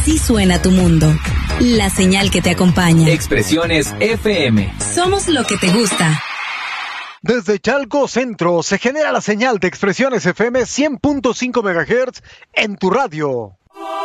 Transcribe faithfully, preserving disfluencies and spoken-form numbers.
Así suena tu mundo. La señal que te acompaña. Expresiones F M. Somos lo que te gusta. Desde Chalco Centro se genera la señal de Expresiones F M cien punto cinco megahertz en tu radio.